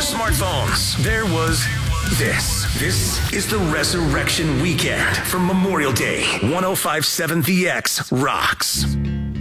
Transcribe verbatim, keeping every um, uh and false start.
smartphones, there was this. This is the Resurrection Weekend from Memorial Day. one oh five point seven The X rocks.